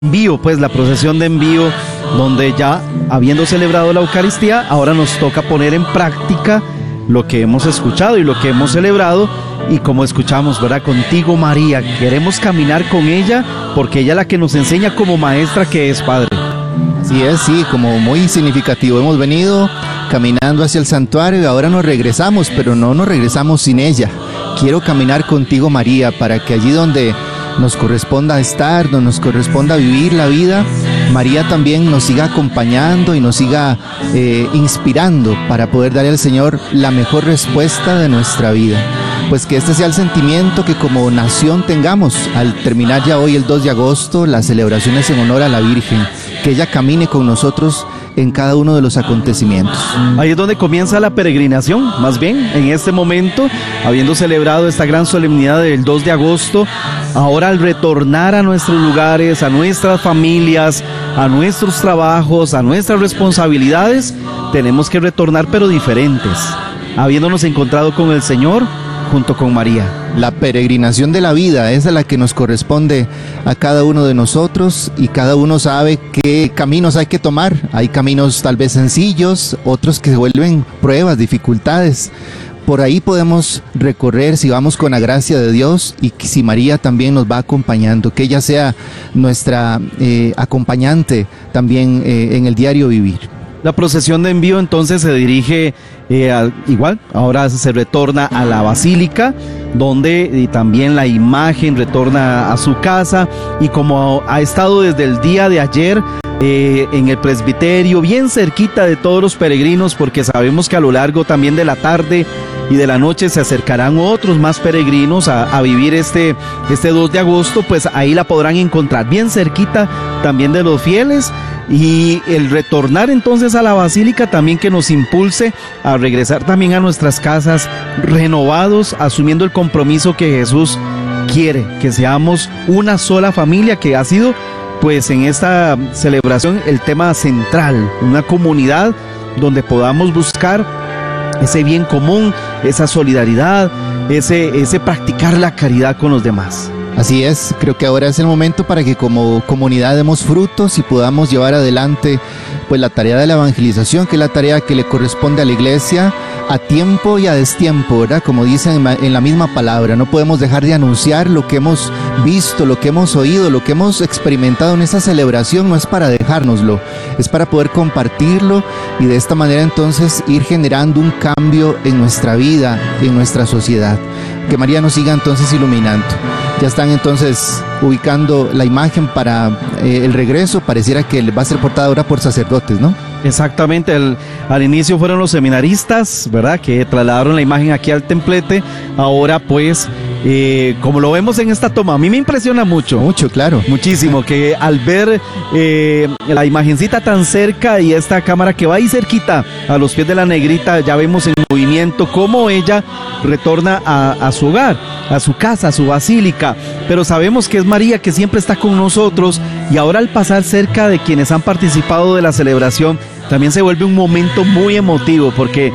envío, pues la procesión de envío, donde ya habiendo celebrado la Eucaristía, ahora nos toca poner en práctica lo que hemos escuchado y lo que hemos celebrado. Y como escuchamos, ¿verdad? Contigo, María, queremos caminar con ella porque ella es la que nos enseña como maestra que es, Padre. Así es, sí, como muy significativo. Hemos venido caminando hacia el santuario y ahora nos regresamos, pero no nos regresamos sin ella. Quiero caminar contigo, María, para que allí donde nos corresponda estar, donde nos corresponda vivir la vida, María también nos siga acompañando y nos siga inspirando para poder darle al Señor la mejor respuesta de nuestra vida. Pues que este sea el sentimiento que como nación tengamos al terminar ya hoy el 2 de agosto las celebraciones en honor a la Virgen, que ella camine con nosotros en cada uno de los acontecimientos. Ahí es donde comienza la peregrinación, más bien, en este momento, habiendo celebrado esta gran solemnidad del 2 de agosto, ahora al retornar a nuestros lugares, a nuestras familias, a nuestros trabajos, a nuestras responsabilidades, tenemos que retornar pero diferentes, habiéndonos encontrado con el Señor junto con María. La peregrinación de la vida es a la que nos corresponde a cada uno de nosotros y cada uno sabe qué caminos hay que tomar. Hay caminos tal vez sencillos, otros que se vuelven pruebas, dificultades. Por ahí podemos recorrer si vamos con la gracia de Dios y si María también nos va acompañando, que ella sea nuestra acompañante también en el diario vivir. La procesión de envío entonces se dirige igual, ahora se retorna a la basílica, donde también la imagen retorna a su casa, y como ha estado desde el día de ayer en el presbiterio, bien cerquita de todos los peregrinos, porque sabemos que a lo largo también de la tarde y de la noche se acercarán otros más peregrinos a vivir este 2 de agosto, pues ahí la podrán encontrar bien cerquita también de los fieles. Y el retornar entonces a la basílica también que nos impulse a regresar también a nuestras casas renovados, asumiendo el compromiso que Jesús quiere, que seamos una sola familia, que ha sido pues en esta celebración el tema central, una comunidad donde podamos buscar ese bien común, esa solidaridad, ese practicar la caridad con los demás. Así es, creo que ahora es el momento para que como comunidad demos frutos y podamos llevar adelante pues la tarea de la evangelización, que es la tarea que le corresponde a la Iglesia a tiempo y a destiempo, ¿verdad? Como dicen en la misma palabra, no podemos dejar de anunciar lo que hemos visto, lo que hemos oído, lo que hemos experimentado en esta celebración. No es para dejárnoslo, es para poder compartirlo y de esta manera entonces ir generando un cambio en nuestra vida, en nuestra sociedad. Que María nos siga entonces iluminando. Ya están entonces ubicando la imagen para el regreso. Pareciera que va a ser portada ahora por sacerdotes, ¿no? Exactamente, al inicio fueron los seminaristas, ¿verdad?, que trasladaron la imagen aquí al templete. Ahora pues, como lo vemos en esta toma, a mí me impresiona mucho. Mucho, claro. Muchísimo, que al ver la imagencita tan cerca y esta cámara que va ahí cerquita a los pies de la negrita, ya vemos en movimiento cómo ella retorna a su hogar, a su casa, a su basílica, pero sabemos que es María que siempre está con nosotros, y ahora al pasar cerca de quienes han participado de la celebración, también se vuelve un momento muy emotivo, porque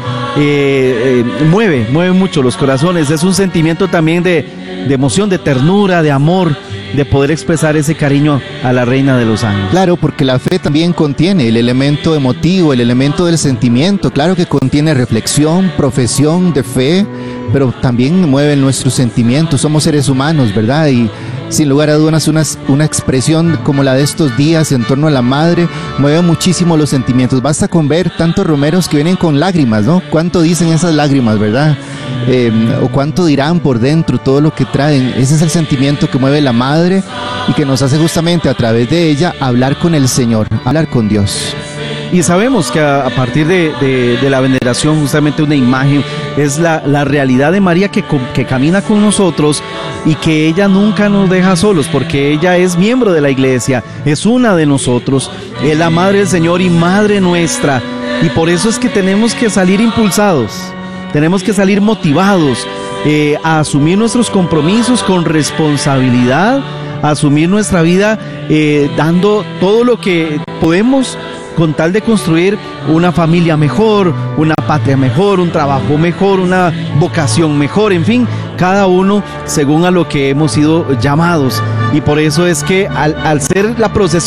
mueve mucho los corazones. Es un sentimiento también de emoción, de ternura, de amor, de poder expresar ese cariño a la Reina de los Ángeles. Claro, porque la fe también contiene el elemento emotivo, el elemento del sentimiento. Claro que contiene reflexión, profesión de fe, pero también mueve nuestros sentimientos. Somos seres humanos, ¿verdad? Y sin lugar a dudas una expresión como la de estos días en torno a la Madre mueve muchísimo los sentimientos. Basta con ver tantos romeros que vienen con lágrimas, ¿no? ¿Cuánto dicen esas lágrimas, verdad? O cuánto dirán por dentro, todo lo que traen. Ese es el sentimiento que mueve la Madre y que nos hace justamente a través de ella hablar con el Señor, hablar con Dios. Y sabemos que a partir de la veneración, justamente una imagen, es la realidad de María que camina con nosotros, y que ella nunca nos deja solos, porque ella es miembro de la Iglesia, es una de nosotros, es la Madre del Señor y Madre nuestra, y por eso es que tenemos que salir impulsados, tenemos que salir motivados a asumir nuestros compromisos con responsabilidad, a asumir nuestra vida dando todo lo que podemos, con tal de construir una familia mejor, una patria mejor, un trabajo mejor, una vocación mejor, en fin, cada uno según a lo que hemos sido llamados y por eso es que al ser la procesión